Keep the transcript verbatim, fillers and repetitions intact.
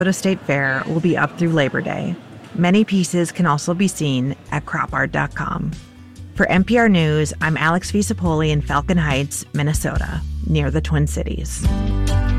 Minnesota State Fair will be up through Labor Day. Many pieces can also be seen at crop art dot com. For N P R News, I'm Alex Visapoli in Falcon Heights, Minnesota, near the Twin Cities.